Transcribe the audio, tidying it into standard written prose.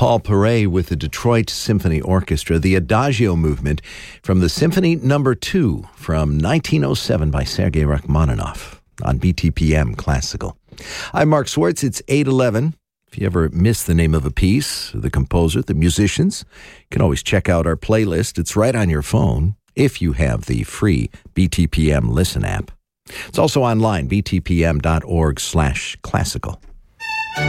Paul Paray with the Detroit Symphony Orchestra, the Adagio movement from the Symphony No. 2 from 1907 by Sergei Rachmaninoff on BTPM Classical. I'm Mark Swartz. It's 8:11. If you ever miss the name of a piece, the composer, the musicians, you can always check out our playlist. It's right on your phone if you have the free BTPM Listen app. It's also online, btpm.org/classical.